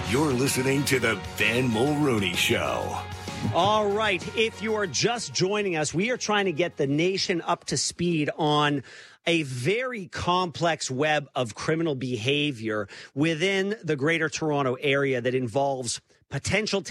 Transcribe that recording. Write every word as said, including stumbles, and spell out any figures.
You're listening to the Ben Mulrooney Show. All right. If you are just joining us, we are trying to get the nation up to speed on a very complex web of criminal behavior within the Greater Toronto area that involves potential